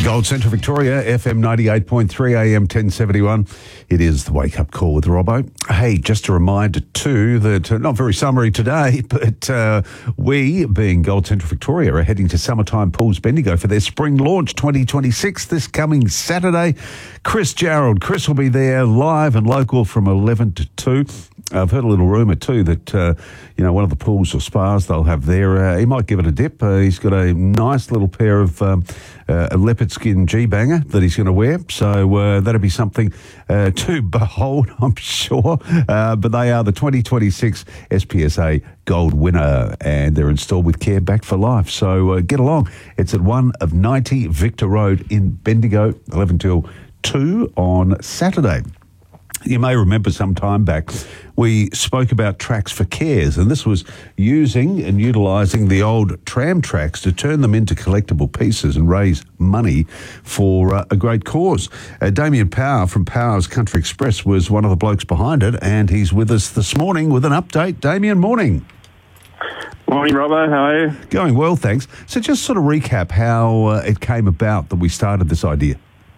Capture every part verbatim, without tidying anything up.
Gold Central Victoria, F M ninety-eight point three, A M ten seventy-one. It is the Wake Up Call with Robbo. Hey, just a reminder too that, uh, not very summary today, but uh, we, being Gold Central Victoria, are heading to Summertime Pools Bendigo for their spring launch twenty twenty-six this coming Saturday. Chris Gerald. Chris will be there live and local from eleven to two. I've heard a little rumour too that, uh, you know, one of the pools or spas they'll have there, uh, he might give it a dip. Uh, he's got a nice little pair of um, uh, a leopard skin G-banger that he's going to wear. So uh, that'll be something uh, to behold, I'm sure. Uh, but they are the twenty twenty-six S P S A Gold winner, and they're installed with care back for life. So uh, get along. It's at one of ninety Victor Road in Bendigo, eleven till two on Saturday. You may remember some time back we spoke about tracks for cares, and this was using and utilising the old tram tracks to turn them into collectible pieces and raise money for uh, a great cause. Uh, Damien Power from Power's Country Express was one of the blokes behind it, and he's with us this morning with an update. Damien, morning. Morning, Robbo. How are you? Going well, thanks. So just sort of recap how uh, it came about that we started this idea.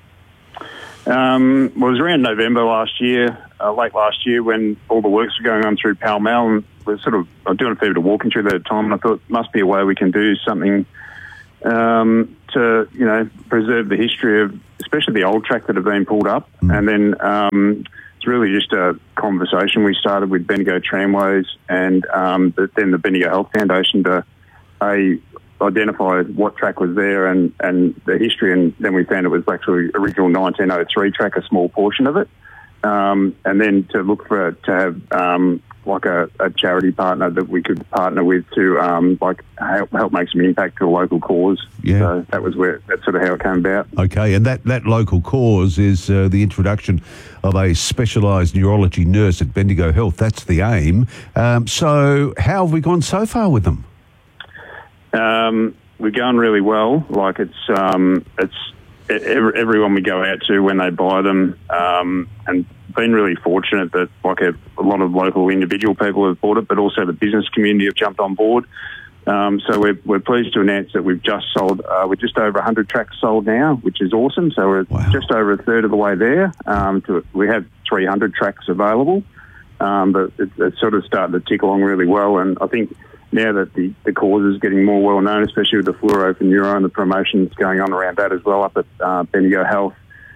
Um, well, it was around November last year, uh, late last year, when all the works were going on through Pall Mall, and we're sort of I was doing a fair bit of walking through that at the time, and I thought must be a way we can do something um, to, you know, preserve the history of, especially the old track that have been pulled up, mm. and then um, it's really just a conversation we started with Bendigo Tramways and um, the, then the Bendigo Health Foundation to a identify what track was there and, and the history, and then we found it was actually original nineteen oh three track, a small portion of it, um, and then to look for to have um, like a, a charity partner that we could partner with to um, like help, help make some impact to a local cause. Yeah. So that was where that's sort of how it came about. Okay, and that, that local cause is uh, the introduction of a specialised neurology nurse at Bendigo Health. That's the aim. Um, so how have we gone so far with them? Um, we're going really well. Like it's um, it's every, everyone we go out to when they buy them, um, and been really fortunate that like a, a lot of local individual people have bought it, but also the business community have jumped on board. Um, so we're we're pleased to announce that we've just sold. Uh, we're just over one hundred tracks sold now, which is awesome. So we're wow. just over a third of the way there. Um, to we have three hundred tracks available, um, but it, it's sort of starting to tick along really well, and I think now that the, the cause is getting more well known, especially with the fluorophore and the promotion that's going on around that as well up at uh, Bendigo Health,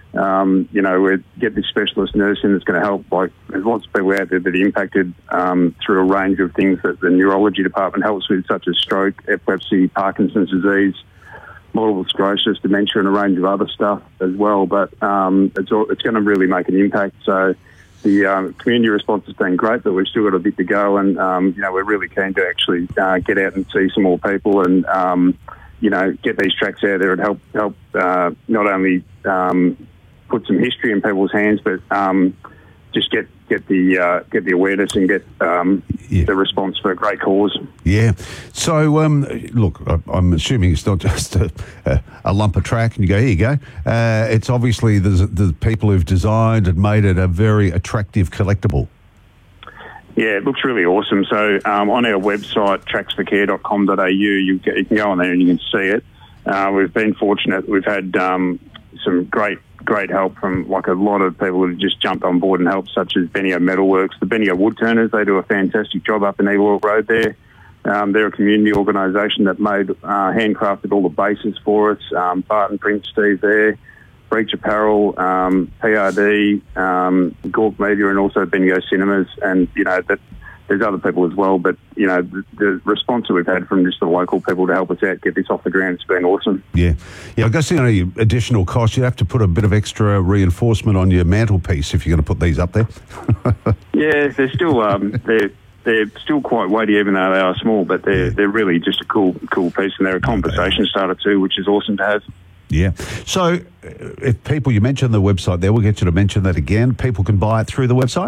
um, you know, we get this specialist nurse in that's going to help. Like, there's lots of people out there that are impacted um, through a range of things that the neurology department helps with, such as stroke, epilepsy, Parkinson's disease, multiple sclerosis, dementia, and a range of other stuff as well. But um, it's all, it's going to really make an impact. So the um, community response has been great, but we've still got a bit to go, and um, you know, we're really keen to actually uh, get out and see some more people, and um, you know, get these tracks out there and help help uh, not only um, put some history in people's hands, but um, just get get the uh, get the awareness and get um, yeah. the response for a great cause. Yeah. So, um, look, I'm assuming it's not just a, a, a lump of track and you go, here you go. Uh, it's obviously the, the people who've designed and made it a very attractive collectible. Yeah, it looks really awesome. So um, on our website, tracks for care dot com dot a u, you, get, you can go on there and you can see it. Uh, we've been fortunate. We've had um, some great great help from like a lot of people who have just jumped on board and helped, such as Bendigo Metalworks, the Bendigo Woodturners. They do a fantastic job up in Eagle Road there. Um, they're a community organisation that made uh, handcrafted all the bases for us. Um, Barton Print, Steve there, Breach Apparel, um, P R D, um, Gork Media, and also Bendigo Cinemas. And you know that there's other people as well, but you know the, the response that we've had from just the local people to help us out get this off the ground has been awesome. Yeah, yeah. I guess you know additional cost. You have to put a bit of extra reinforcement on your mantelpiece if you're going to put these up there. Yeah, they're still um, they're they're still quite weighty, even though they are small. But they're yeah. they're really just a cool cool piece, and they're a conversation starter too, which is awesome to have. Yeah. So, if people, you mentioned the website there, we'll get you to mention that again. People can buy it through the website?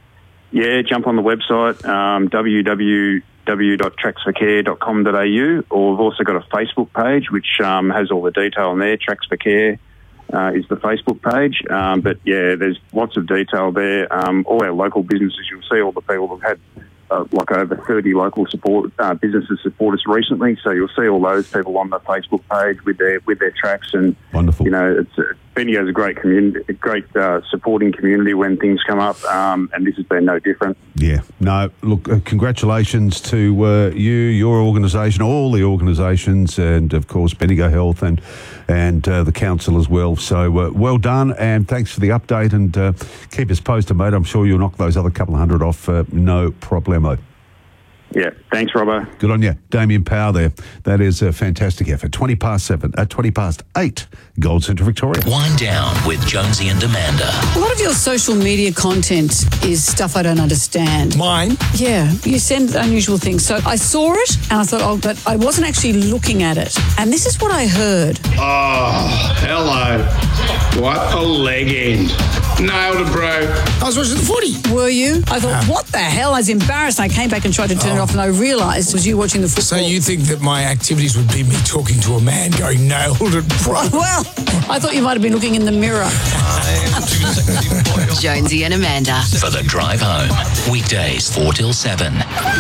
Yeah, jump on the website, um, w w w dot tracks for care dot com dot a u, or we've also got a Facebook page which um, has all the detail on there. Tracks for Care uh, is the Facebook page. Um, but yeah, there's lots of detail there. Um, all our local businesses, you'll see all the people who've had uh, like over thirty local support uh, businesses support us recently. So you'll see all those people on the Facebook page with their with their tracks, and wonderful. You know, it's uh, Bendigo's a great community, a great uh, supporting community when things come up, um, and this has been no different. Yeah, no, look, uh, congratulations to uh, you, your organisation, all the organisations, and of course Bendigo Health and and uh, the council as well. So uh, well done, and thanks for the update, and uh, keep us posted, mate. I'm sure you'll knock those other couple of hundred off, uh, no problemo. Yeah, thanks, Robbo. Good on you, Damien Power there. That is a fantastic effort. twenty past seven, at uh, twenty past eight, Gold Centre Victoria. Wind down with Jonesy and Amanda. A lot of your social media content is stuff I don't understand. Mine? Yeah, you send unusual things. So I saw it and I thought, oh, but I wasn't actually looking at it. And this is what I heard. Oh, hello. What a leg end. Nailed it, bro. I was watching the footy. Were you? I thought, what the hell? I was embarrassed. I came back and tried to turn it off, and I realised it was you watching the football. So you think that my activities would be me talking to a man going, nailed it, bro? Well, I thought you might have been looking in the mirror. Jonesy and Amanda. For the drive home. Weekdays four till seven.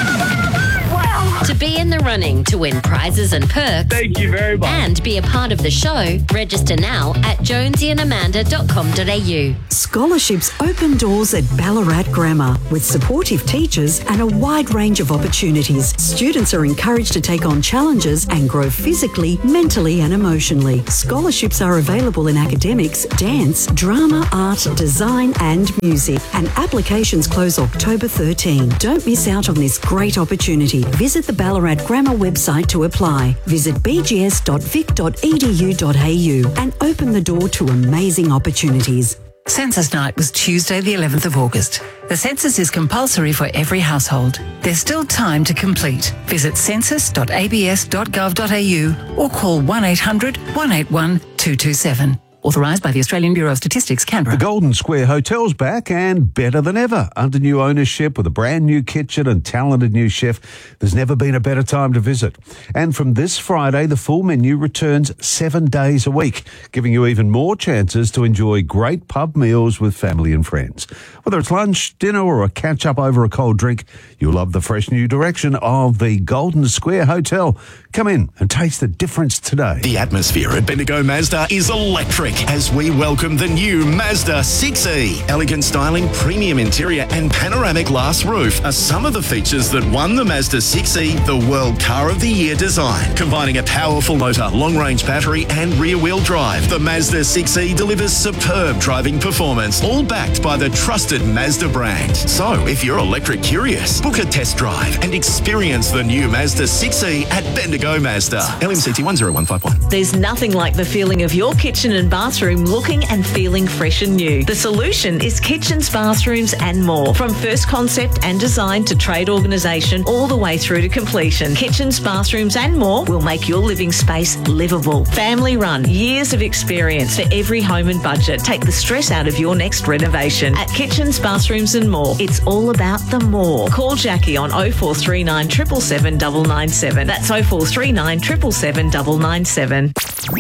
To be in the running to win prizes and perks. Thank you very much. And be a part of the show, register now at jonesy and amanda dot com dot a u. Scholarships open doors at Ballarat Grammar with supportive teachers and a wide range of opportunities. Students are encouraged to take on challenges and grow physically, mentally and emotionally. Scholarships are available in academics, dance, drama, art, design and music. And applications close October thirteenth. Don't miss out on this great opportunity. Visit the Ballarat Grammar website to apply. Visit b g s dot vic dot e d u dot a u and open the door to amazing opportunities. Census Night was Tuesday the eleventh of August. The census is compulsory for every household. There's still time to complete. Visit census dot a b s dot gov dot a u or call one eight hundred, one eight one, two two seven. Authorised by the Australian Bureau of Statistics, Canberra. The Golden Square Hotel's back and better than ever. Under new ownership with a brand new kitchen and talented new chef, there's never been a better time to visit. And from this Friday, the full menu returns seven days a week, giving you even more chances to enjoy great pub meals with family and friends. Whether it's lunch, dinner or a catch-up over a cold drink, you'll love the fresh new direction of the Golden Square Hotel. Come in and taste the difference today. The atmosphere at Bendigo Mazda is electric as we welcome the new Mazda six E. Elegant styling, premium interior and panoramic glass roof are some of the features that won the Mazda six E the World Car of the Year design. Combining a powerful motor, long-range battery and rear-wheel drive, the Mazda six E delivers superb driving performance, all backed by the trusted Mazda brand. So if you're electric curious, book a test drive and experience the new Mazda six E at Bendigo Mazda. L M C T one zero one five one. There's nothing like the feeling of your kitchen and bathroom looking and feeling fresh and new. The solution is kitchens, bathrooms and more. From first concept and design to trade organisation all the way through to completion. Kitchens, bathrooms and more will make your living space livable. Family run, years of experience for every home and budget. Take the stress out of your next renovation. At Kitchens, Bathrooms and More, it's all about the more. Call Jackie on oh four three nine, seven seven seven, nine nine seven. That's oh four three nine, seven seven seven, nine nine seven.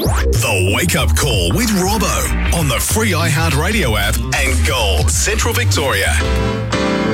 The Wake Up Call with Robbo on the free iHeartRadio app and Gold Central Victoria.